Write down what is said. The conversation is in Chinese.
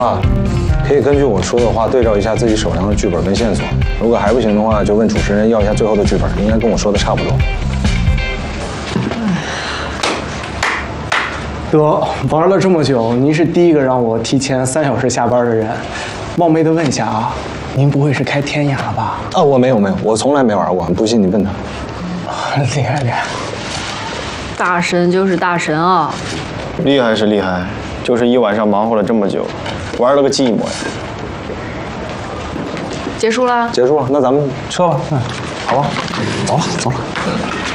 啊，可以根据我说的话对照一下自己手上的剧本跟线索。如果还不行的话，就问主持人要一下最后的剧本，应该跟我说的差不多。 得，玩了这么久，您是第一个让我提前3小时下班的人。冒昧的问一下啊，您不会是开天涯吧？ 啊，我没有，我从来没玩过，不信你问他。 厉害厉害！ 大神就是大神啊！ 厉害是厉害，就是一晚上忙活了这么久，玩了个寂寞呀。 结束啦？ 结束了，那咱们撤吧。 好吧，走了。